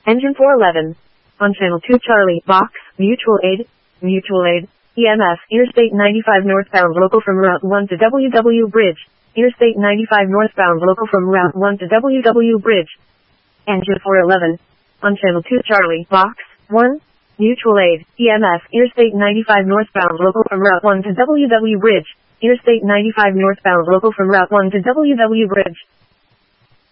Engine 411. On channel 2 Charlie, box, mutual aid, EMF, Interstate 95 northbound local from Route 1 to WW Bridge, Interstate 95 northbound local from Route 1 to WW Bridge. Engine 411. On channel 2 Charlie, box, 1, mutual aid, EMF, Interstate 95 northbound local from Route 1 to WW Bridge, Interstate 95 northbound local from Route 1 to WW Bridge.